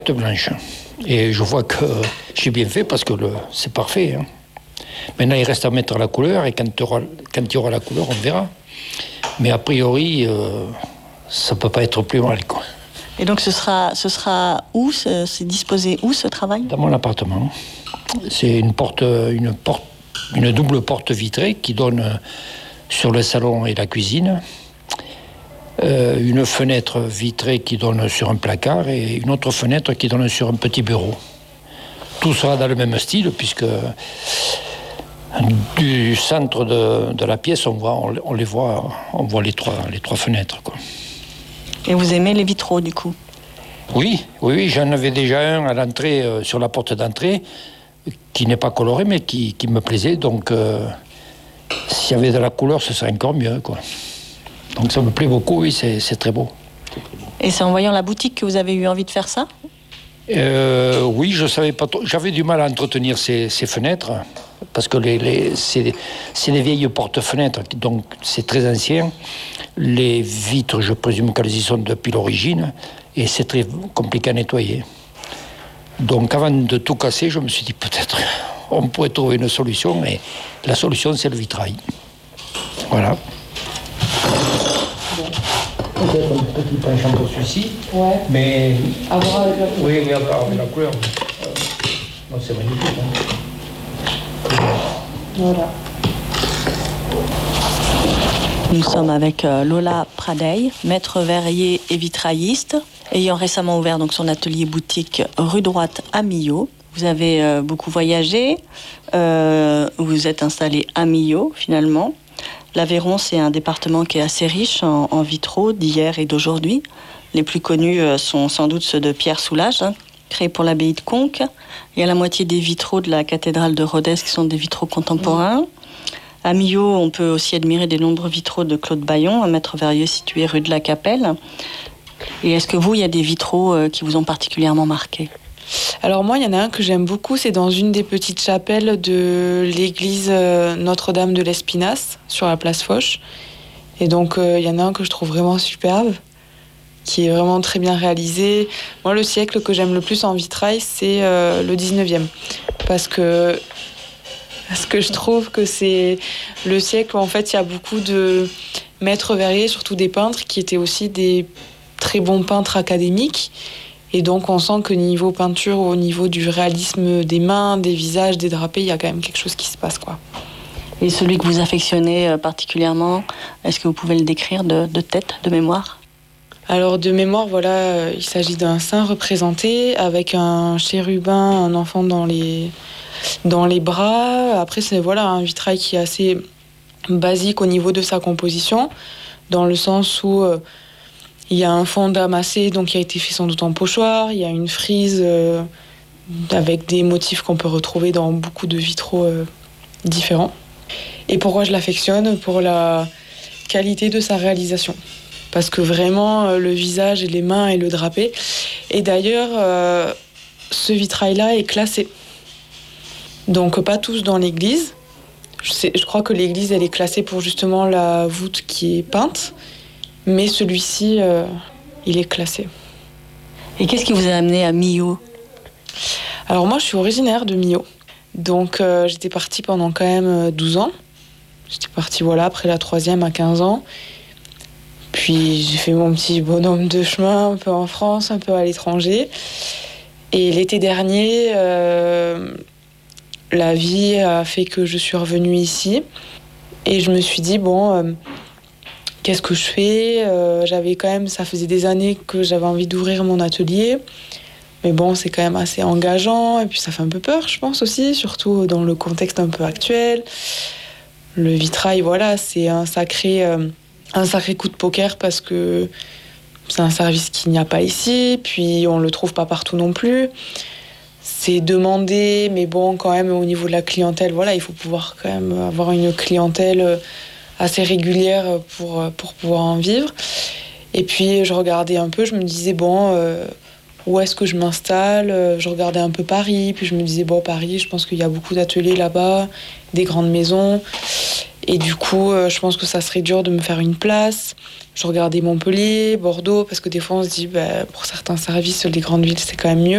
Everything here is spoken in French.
Blanche. Et je vois que j'ai bien fait parce que c'est parfait. Hein. Maintenant, il reste à mettre la couleur et quand il y aura la couleur, on verra. Mais a priori, ça ne peut pas être plus mal, quoi. Et donc ce sera où, c'est disposé où ce travail ? Dans mon appartement. C'est une double porte vitrée qui donne sur le salon et la cuisine. Une fenêtre vitrée qui donne sur un placard et une autre fenêtre qui donne sur un petit bureau. Tout sera dans le même style puisque du centre de la pièce, on voit les trois fenêtres, quoi. Et vous aimez les vitraux, du coup ? Oui, j'en avais déjà un à l'entrée, sur la porte d'entrée, qui n'est pas coloré, mais qui me plaisait. Donc, s'il y avait de la couleur, ce serait encore mieux, quoi. Donc, ça me plaît beaucoup, oui, c'est très beau. Et c'est en voyant la boutique que vous avez eu envie de faire ça ? Oui, je savais pas trop. J'avais du mal à entretenir ces fenêtres, parce que c'est des vieilles porte-fenêtres, donc c'est très ancien. Les vitres, je présume qu'elles y sont depuis l'origine, et c'est très compliqué à nettoyer. Donc avant de tout casser, je me suis dit peut-être on pourrait trouver une solution, et la solution c'est le vitrail. Voilà. Peut-être un petit penchant pour celui-ci, ouais. Mais avoir avec la couleur. Oui, mais avec la couleur. Non, c'est magnifique. Hein. Voilà. Nous sommes avec Lola Pradey, maître verrier et vitrailliste, ayant récemment ouvert donc son atelier boutique rue Droite à Millau. Vous avez beaucoup voyagé, vous êtes installé à Millau finalement. L'Aveyron, c'est un département qui est assez riche en vitraux d'hier et d'aujourd'hui. Les plus connus sont sans doute ceux de Pierre Soulages, créés pour l'abbaye de Conques. Il y a la moitié des vitraux de la cathédrale de Rodez qui sont des vitraux contemporains. À Millau, on peut aussi admirer des nombreux vitraux de Claude Bayon, un maître verrier situé rue de la Capelle. Et est-ce que vous, il y a des vitraux qui vous ont particulièrement marqué ? Alors moi, il y en a un que j'aime beaucoup, c'est dans une des petites chapelles de l'église Notre-Dame de l'Espinasse, sur la place Foch. Et donc, il y en a un que je trouve vraiment superbe, qui est vraiment très bien réalisé. Moi, le siècle que j'aime le plus en vitrail, c'est le 19e. Parce que je trouve que c'est le siècle où, en fait, il y a beaucoup de maîtres verriers, surtout des peintres, qui étaient aussi des très bons peintres académiques. Et donc, on sent que niveau peinture, au niveau du réalisme des mains, des visages, des drapés, il y a quand même quelque chose qui se passe, quoi. Et celui que vous affectionnez particulièrement, est-ce que vous pouvez le décrire de tête, de mémoire ? Alors, de mémoire, voilà, il s'agit d'un saint représenté avec un chérubin, un enfant dans les bras. Après, c'est voilà, un vitrail qui est assez basique au niveau de sa composition, dans le sens où il y a un fond damassé, donc qui a été fait sans doute en pochoir. Il y a une frise avec des motifs qu'on peut retrouver dans beaucoup de vitraux différents. Et pourquoi je l'affectionne ? Pour la qualité de sa réalisation. Parce que vraiment, le visage et les mains et le drapé. Et d'ailleurs, ce vitrail-là est classé. Donc pas tous dans l'église. Je crois que l'église, elle est classée pour justement la voûte qui est peinte. Mais celui-ci, il est classé. Et qu'est-ce qui vous a amené à Millau ? Alors moi, je suis originaire de Millau. Donc j'étais partie pendant quand même 12 ans. J'étais partie après la 3e à 15 ans. Puis j'ai fait mon petit bonhomme de chemin, un peu en France, un peu à l'étranger. Et l'été dernier, la vie a fait que je suis revenue ici. Et je me suis dit, qu'est-ce que je fais ? Ça faisait des années que j'avais envie d'ouvrir mon atelier. Mais c'est quand même assez engageant. Et puis ça fait un peu peur, je pense aussi, surtout dans le contexte un peu actuel. Le vitrail, c'est un sacré coup de poker parce que c'est un service qu'il n'y a pas ici. Puis on ne le trouve pas partout non plus. C'est demandé, mais quand même, au niveau de la clientèle, il faut pouvoir quand même avoir une clientèle assez régulière pour pouvoir en vivre. Et puis je regardais un peu, je me disais où est-ce que je m'installe ? Je regardais un peu Paris, puis je me disais Paris, je pense qu'il y a beaucoup d'ateliers là-bas, des grandes maisons. Et du coup, je pense que ça serait dur de me faire une place. Je regardais Montpellier, Bordeaux, parce que des fois on se dit, pour certains services, les grandes villes, c'est quand même mieux.